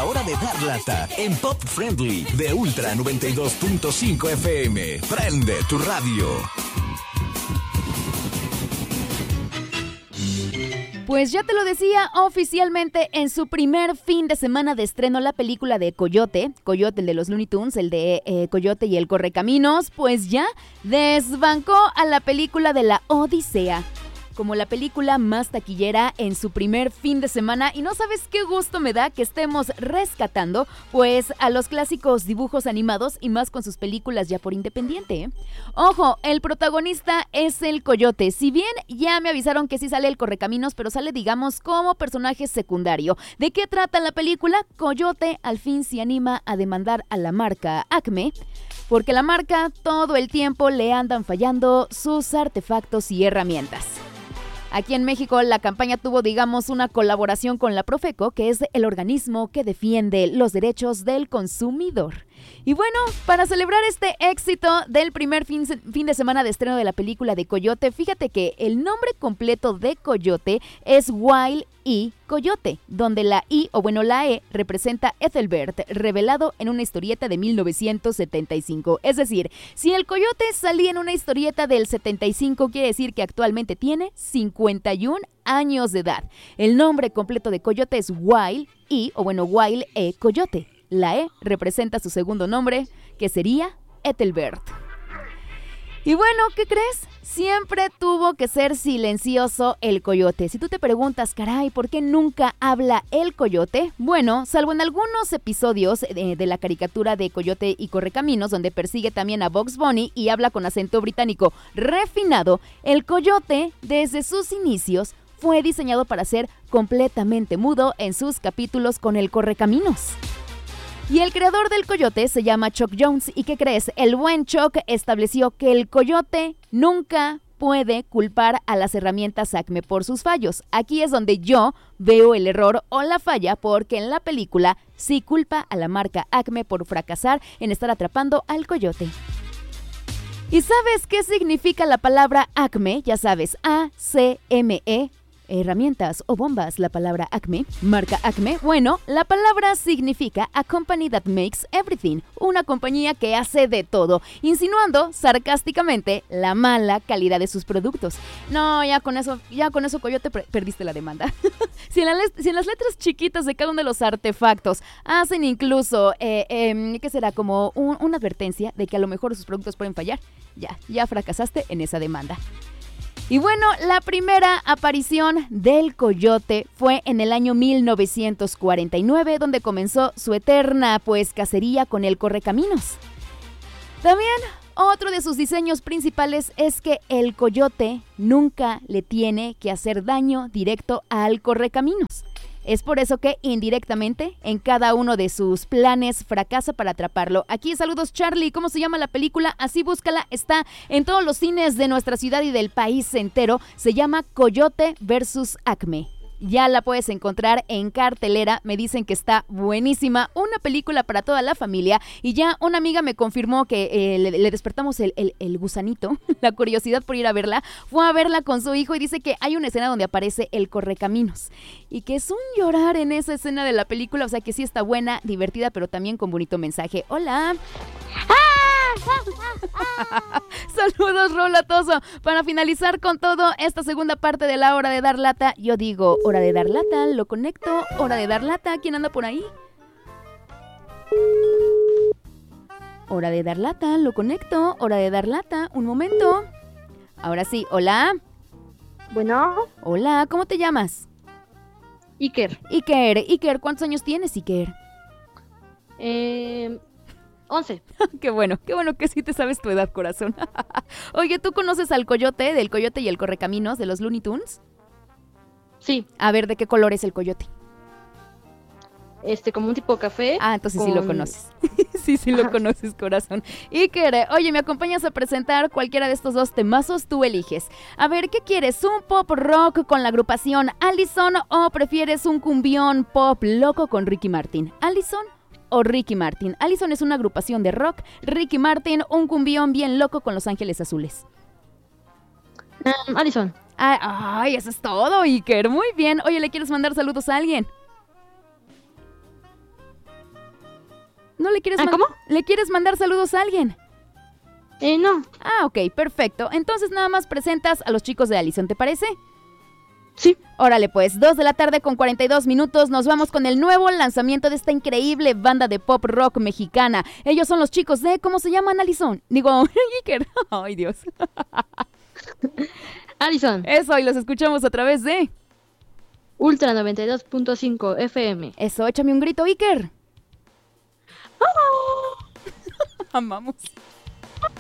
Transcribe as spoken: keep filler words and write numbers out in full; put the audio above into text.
Hora de Dar Lata en Pop Friendly de Ultra noventa y dos punto cinco F M. Prende tu radio. Pues ya te lo decía, oficialmente en su primer fin de semana de estreno la película de Coyote, Coyote el de los Looney Tunes, el de eh, Coyote y el Correcaminos, pues ya desbancó a la película de la Odisea como la película más taquillera en su primer fin de semana, y no sabes qué gusto me da que estemos rescatando pues a los clásicos dibujos animados y más con sus películas ya por independiente, ¿eh? Ojo, el protagonista es el Coyote, si bien ya me avisaron que sí sale el Correcaminos, pero sale digamos como personaje secundario. ¿De qué trata la película? Coyote al fin se anima a demandar a la marca Acme, porque la marca todo el tiempo le andan fallando sus artefactos y herramientas. Aquí en México la campaña tuvo, digamos, una colaboración con la Profeco, que es el organismo que defiende los derechos del consumidor. Y bueno, para celebrar este éxito del primer fin, fin de semana de estreno de la película de Coyote, fíjate que el nombre completo de Coyote es Wild E. Coyote, donde la I, o bueno la E, representa Ethelbert, revelado en una historieta de mil novecientos setenta y cinco. Es decir, si el Coyote salía en una historieta del setenta y cinco, quiere decir que actualmente tiene cincuenta y un años de edad. El nombre completo de Coyote es Wild E, o bueno Wild E. Coyote. La E representa su segundo nombre, que sería Ethelbert. Y bueno, ¿qué crees? Siempre tuvo que ser silencioso el Coyote. Si tú te preguntas, caray, ¿por qué nunca habla el Coyote? Bueno, salvo en algunos episodios de, de la caricatura de Coyote y Correcaminos, donde persigue también a Bugs Bunny y habla con acento británico refinado, el Coyote, desde sus inicios, fue diseñado para ser completamente mudo en sus capítulos con el Correcaminos. Y el creador del Coyote se llama Chuck Jones. ¿Y qué crees? El buen Chuck estableció que el Coyote nunca puede culpar a las herramientas Acme por sus fallos. Aquí es donde yo veo el error o la falla, porque en la película sí culpa a la marca Acme por fracasar en estar atrapando al Coyote. ¿Y sabes qué significa la palabra Acme? Ya sabes, A C M E. Herramientas o bombas, la palabra Acme, marca Acme. Bueno, la palabra significa a company that makes everything, una compañía que hace de todo, insinuando sarcásticamente la mala calidad de sus productos. No, ya con eso, ya con eso Coyote per- perdiste la demanda. si, en la le- si en las letras chiquitas de cada uno de los artefactos hacen incluso, eh, eh, ¿qué será? Como un, una advertencia de que a lo mejor sus productos pueden fallar, ya, ya fracasaste en esa demanda. Y bueno, la primera aparición del Coyote fue en el año mil novecientos cuarenta y nueve, donde comenzó su eterna pues cacería con el Correcaminos. También otro de sus diseños principales es que el Coyote nunca le tiene que hacer daño directo al Correcaminos. Es por eso que indirectamente en cada uno de sus planes fracasa para atraparlo. Aquí saludos Charlie, ¿cómo se llama la película? Así búscala, está en todos los cines de nuestra ciudad y del país entero. Se llama Coyote versus Acme. Ya la puedes encontrar en cartelera, me dicen que está buenísima, una película para toda la familia, y ya una amiga me confirmó que eh, le, le despertamos el, el, el gusanito, la curiosidad por ir a verla, fue a verla con su hijo y dice que hay una escena donde aparece el Correcaminos y que es un llorar en esa escena de la película, o sea que sí está buena, divertida, pero también con bonito mensaje. Hola. Saludos, Rolatoso. Para finalizar con todo esta segunda parte de la hora de dar lata, yo digo, hora de dar lata, lo conecto, hora de dar lata, ¿quién anda por ahí? Hora de dar lata, lo conecto, hora de dar lata, un momento. Ahora sí, hola. Bueno. Hola, ¿cómo te llamas? Iker. Iker, Iker, ¿cuántos años tienes, Iker? Eh... once. Qué bueno, qué bueno que sí te sabes tu edad, corazón. Oye, ¿tú conoces al Coyote, del Coyote y el Correcaminos de los Looney Tunes? Sí. A ver, ¿de qué color es el Coyote? Este, como un tipo café. Ah, entonces con... sí lo conoces. sí, sí lo Ajá. conoces, corazón. Iker, oye, ¿me acompañas a presentar cualquiera de estos dos temazos? Tú eliges. A ver, ¿qué quieres? ¿Un pop rock con la agrupación Allison o prefieres un cumbión pop loco con Ricky Martin? ¿Allison o Ricky Martin? Allison es una agrupación de rock, Ricky Martin, un cumbión bien loco con Los Ángeles Azules. Um, Allison. Ay, ay, eso es todo, Iker. Muy bien. Oye, ¿le quieres mandar saludos a alguien? ¿No le quieres ¿Ah, man- cómo? ¿Le quieres mandar saludos a alguien? Eh, no. Ah, ok, perfecto. Entonces nada más presentas a los chicos de Allison, ¿te parece? Sí. Órale pues, dos de la tarde con cuarenta y dos minutos, nos vamos con el nuevo lanzamiento de esta increíble banda de pop rock mexicana. Ellos son los chicos de, ¿cómo se llaman, Allison? Digo, Iker. Ay, Dios. Allison. Eso, y los escuchamos a través de... Ultra noventa y dos punto cinco F M. Eso, échame un grito, Iker. Amamos.